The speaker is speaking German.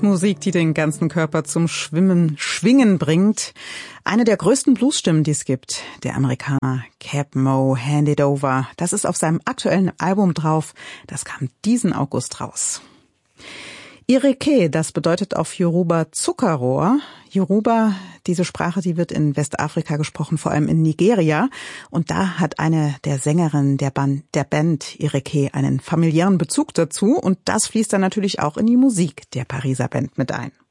Musik, die den ganzen Körper zum Schwingen bringt. Eine der größten Bluesstimmen, die es gibt, der Amerikaner Cap Moe, Hand It Over. Das ist auf seinem aktuellen Album drauf. Das kam diesen August raus. Ireke, das bedeutet auf Yoruba Zuckerrohr. Yoruba, diese Sprache, die wird in Westafrika gesprochen, vor allem in Nigeria. Und da hat eine der Sängerinnen der Band Ireke einen familiären Bezug dazu. Und das fließt dann natürlich auch in die Musik der Pariser Band mit ein.